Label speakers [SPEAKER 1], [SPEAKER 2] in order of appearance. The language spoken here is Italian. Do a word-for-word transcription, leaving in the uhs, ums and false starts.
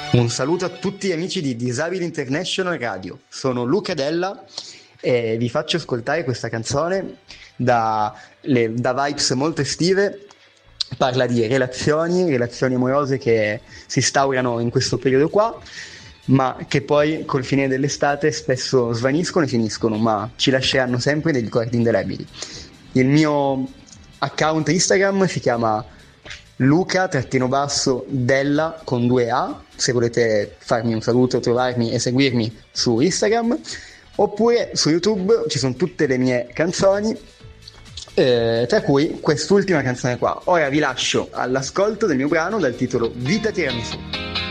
[SPEAKER 1] Un saluto a tutti gli amici di Disabili International Radio. Sono Luca Della e vi faccio ascoltare questa canzone da, le- da vibes molto estive. Parla di relazioni, relazioni amorose che si instaurano in questo periodo qua, ma che poi col finire dell'estate spesso svaniscono e finiscono, ma ci lasceranno sempre dei ricordi indelebili. Il mio account Instagram si chiama Luca-Della con due A, se volete farmi un saluto, trovarmi e seguirmi su Instagram, oppure su YouTube ci sono tutte le mie canzoni, eh, tra cui quest'ultima canzone qua. Ora vi lascio all'ascolto del mio brano dal titolo Vita Tiramisù.